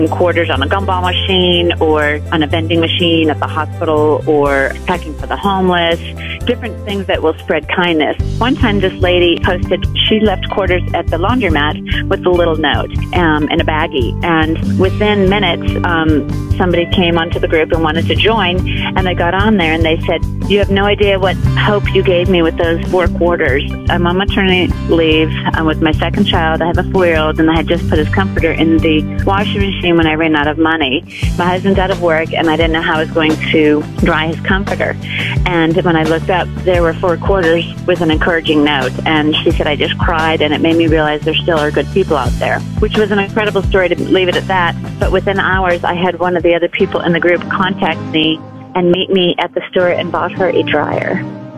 quarters on a gumball machine or on a vending machine at the hospital or packing for the homeless, different things that will spread kindness. One time this lady posted she left quarters at the laundromat with a little note in a baggie. And within minutes, somebody came onto the group and wanted to join. And they got on there and they said, "You have no idea what hope you gave me with those 4 quarters. I'm on maternity leave. I'm with my second child. I have a 4-year-old, and I had just put his comforter in the washing machine when I ran out of money. My husband's out of work, and I didn't know how I was going to dry his comforter. And when I looked up, there were 4 quarters with an encouraging note." And she said, "I just cried, and it made me realize there still are good people out there," which was an incredible story, to leave it at that. But within hours, I had one of the other people in the group contact me and meet me at the store and bought her a dryer.